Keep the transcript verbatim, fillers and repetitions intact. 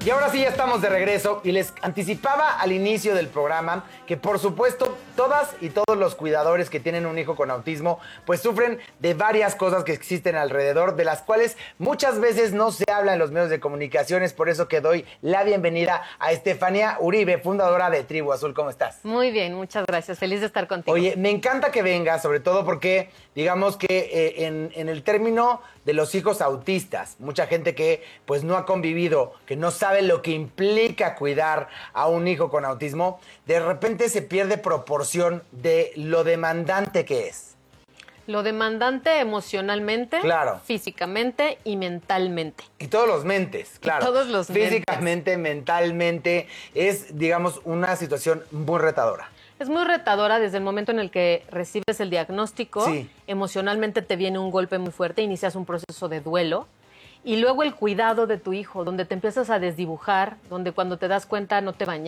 Y ahora sí ya estamos de regreso y les anticipaba al inicio del programa que por supuesto todas y todos los cuidadores que tienen un hijo con autismo pues sufren de varias cosas que existen alrededor, de las cuales muchas veces no se habla en los medios de comunicación. Es por eso que doy la bienvenida a Estefanía Uribe, fundadora de Tribu Azul. ¿Cómo estás? Muy bien, muchas gracias. Feliz de estar contigo. Oye, me encanta que vengas, sobre todo porque digamos que eh, en, en el término de los hijos autistas, mucha gente que pues no ha convivido, que no sabe lo que implica cuidar a un hijo con autismo, de repente se pierde proporción de lo demandante que es. Lo demandante emocionalmente, claro, físicamente y mentalmente. Y todos los mentes, claro. Y todos los Físicamente, mentes. mentalmente, es, digamos, una situación muy retadora. Es muy retadora desde el momento en el que recibes el diagnóstico. Sí. Emocionalmente te viene un golpe muy fuerte, inicias un proceso de duelo. Y luego el cuidado de tu hijo, donde te empiezas a desdibujar, donde cuando te das cuenta no te bañas,